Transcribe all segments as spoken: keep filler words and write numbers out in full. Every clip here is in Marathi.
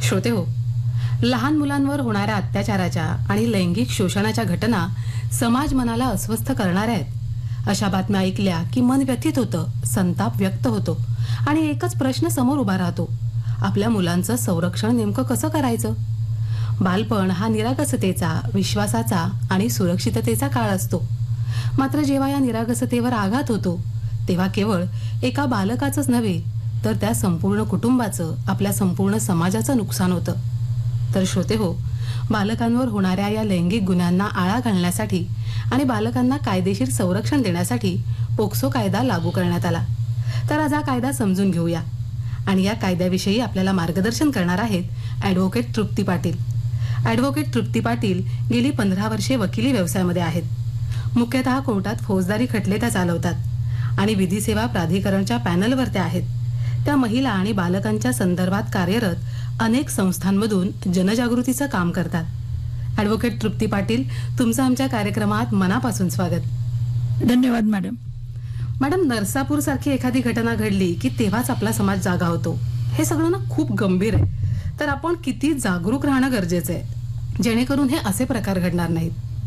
श्रोते हो, लहान मुलांवर होणाऱ्या अत्याचाराच्या आणि लैंगिक शोषणाच्या घटना समाज मनाला अस्वस्थ करणाऱ्या आहेत. अशा बातम्या ऐकल्या की मन व्यथित होतं, संताप व्यक्त होतो आणि एकच प्रश्न समोर उभा राहतो: आपल्या मुलांचं संरक्षण नेमकं कसं करायचं? बालपण हा निरागसतेचा, विश्वासाचा आणि सुरक्षिततेचा काळ असतो. मात्र जेव्हा या निरागसतेवर आघात होतो तेव्हा केवळ एका बालकाचंच नव्हे तर त्या संपूर्ण कुटुंबाचं, आपल्या संपूर्ण समाजाचं नुकसान होतं. तर श्रोते हो, बालकांवर होणाऱ्या या लैंगिक गुन्ह्यांना आळा घालण्यासाठी आणि बालकांना कायदेशीर संरक्षण देण्यासाठी पोक्सो कायदा लागू करण्यात आला. तर आज हा कायदा समजून घेऊया आणि या कायद्याविषयी आपल्याला मार्गदर्शन करणार आहेत ॲडव्होकेट तृप्ती पाटील. ॲडव्होकेट तृप्ती पाटील गेली पंधरा वर्षे वकिली व्यवसायामध्ये आहेत. मुख्यतः कोर्टात फौजदारी खटले त्या चालवतात आणि विधी सेवा प्राधिकरणच्या पॅनलवर त्या आहेत. त्या महिला आणि बालकांच्या संदर्भात कार्यरत अनेक संस्थांमधून जनजागृतीचं काम करतात. ॲडव्होकेट तृप्ती पाटील, तुमचं आमच्या कार्यक्रमात मनापासून स्वागत. धन्यवाद मॅडम. मॅडम, नरसापूर सारखी एखादी घटना घडली की तेव्हाच आपला समाज जागा होतो. हे सगळं ना खूप गंभीर आहे. तर आपण किती जागरूक राहणं गरजेचं आहे जेणेकरून हे असे प्रकार घडणार नाहीत?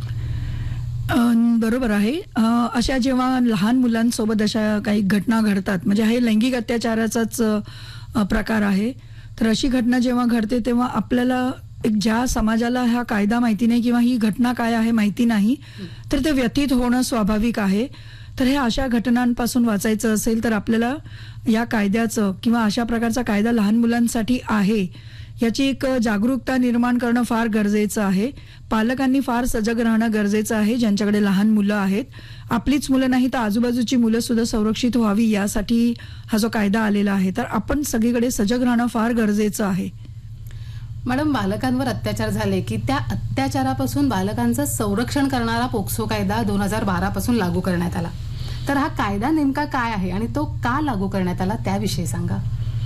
बरोबर आहे. अशा जेव्हा लहान मुलांसोबत अशा काही घटना घडतात, म्हणजे हे लैंगिक अत्याचाराचाच प्रकार आहे, तर अशी घटना जेव्हा घडते तेव्हा आपल्याला एक ज्या समाजाला हा कायदा माहिती नाही किंवा ही घटना काय आहे माहिती नाही, तर ते व्यथित होणं स्वाभाविक आहे. तर हे अशा घटनांपासून वाचायचं असेल तर आपल्याला या कायद्याचं किंवा अशा प्रकारचा कायदा लहान मुलांसाठी आहे याची एक जागरूकता निर्माण करणं फार गरजेचं आहे. पालकांनी फार सजग राहणं गरजेचं आहे. ज्यांच्याकडे लहान मुलं आहेत, आपलीच मुलं नाही तर आजूबाजूची मुलं सुद्धा संरक्षित व्हावी यासाठी हा जो कायदा आलेला आहे. तर आपण सगळीकडे सजग राहणं फार गरजेचं आहे. मॅडम, बालकांवर अत्याचार झाले की त्या अत्याचारापासून बालकांचं संरक्षण करणारा पोक्सो कायदा दोन हजार बारा पासून लागू करण्यात आला. तर हा कायदा नेमका काय आहे आणि तो का लागू करण्यात आला त्याविषयी सांगा.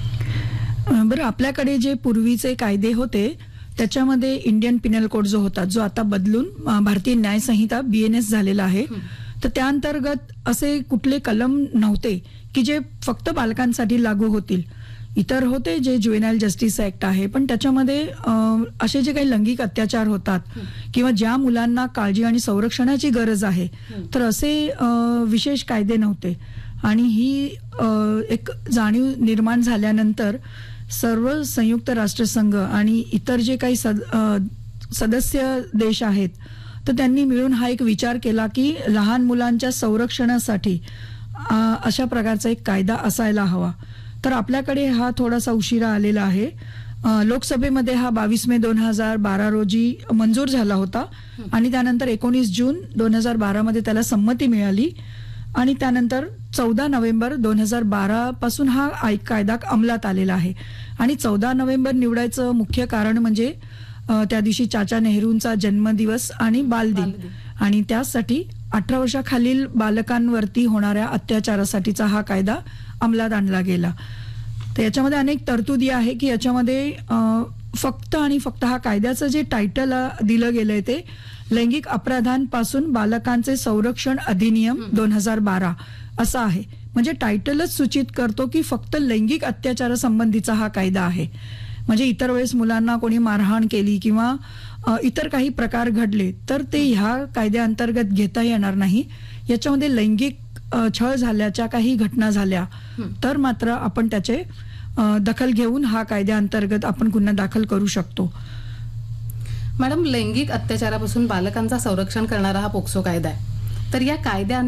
बरं, आपल्याकडे जे पूर्वीचे कायदे होते त्याच्यामध्ये इंडियन पिनल कोड जो होता, जो आता बदलून भारतीय न्याय संहिता बी एन एस झालेला आहे, तर त्या अंतर्गत असे कुठले कलम नव्हते की जे फक्त बालकांसाठी लागू होतील. इतर होते जे ज्युएनाइल जस्टिस ऍक्ट आहे, पण त्याच्यामध्ये असे जे काही लैंगिक अत्याचार होतात किंवा ज्या मुलांना काळजी आणि संरक्षणाची गरज आहे, तर असे विशेष कायदे नव्हते. आणि ही एक जाणीव निर्माण झाल्यानंतर सर्व संयुक्त राष्ट्रसंघ आणि इतर जे काही सद सदस्य देश आहेत, तर त्यांनी मिळून हा एक विचार केला की लहान मुलांच्या संरक्षणासाठी अशा प्रकारचा एक कायदा असायला हवा. तर आपल्याकडे हा थोडासा उशिरा आलेला आहे. लोकसभेमध्ये हा बावीस मे दोन हजार बारा रोजी मंजूर झाला होता आणि त्यानंतर एकोणीस जून दोन हजार बारा मध्ये त्याला संमती मिळाली आणि त्यानंतर चौदा नोव्हेंबर दोन हजार बारा पासून हा कायदा अंमलात आलेला आहे. आणि चौदा नोव्हेंबर निवडायचं मुख्य कारण म्हणजे त्या दिवशी चाचा नेहरूंचा जन्मदिवस आणि बालदिन, आणि त्यासाठी अठरा वर्षाखालील बालकांवरती होणाऱ्या अत्याचारासाठीचा हा कायदा अंमलात आणला गेला. तर याच्यामध्ये अनेक तरतुदी आहे की याच्यामध्ये फक्त आणि फक्त हा कायद्याचं जे टायटल दिलं गेलंय ते लैंगिक अपराधांपासून बालकांचे संरक्षण अधिनियम दोन हजार बारा असं आहे. म्हणजे टायटलच सूचित करतो की फक्त लैंगिक अत्याचारासंबंधीचा हा कायदा आहे. म्हणजे इतर वेळेस मुलांना कोणी मारहाण केली किंवा इतर काही प्रकार घडले तर ते ह्या कायद्याअंतर्गत घेता येणार नाही. याच्यामध्ये लैंगिक छळ झाल्याच्या काही घटना झाल्या तर मात्र आपण त्याचे दखल घेऊन हा कायद्याअंतर्गत आपण गुन्हा दाखल करू शकतो. मॅडम, लैंगिक अत्याचारापासून बालकांचा संरक्षण करणारा हा पोक्सो कायदा आहे. तर या कायद्या